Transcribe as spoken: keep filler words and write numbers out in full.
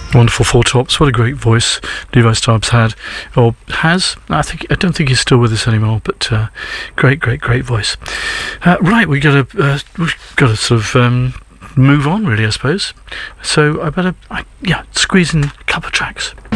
Wonderful Four Tops. What a great voice Levi Stubbs had, or has. I think I don't think he's still with us anymore, but uh, great, great, great voice. Uh, right, we got to uh, we've got to sort of um, move on, really, I suppose. So I better, I, yeah, squeeze in a couple of tracks.